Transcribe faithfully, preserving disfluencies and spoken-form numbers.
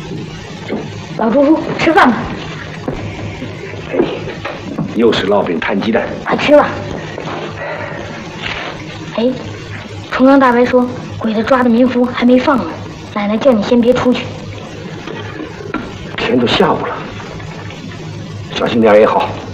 老叔叔，吃饭吧。 哎，又是烙饼摊鸡蛋， 快吃吧。哎，重阳大白说，鬼子抓的民夫还没放呢，奶奶叫你先别出去。 天都下午了，小心点也好。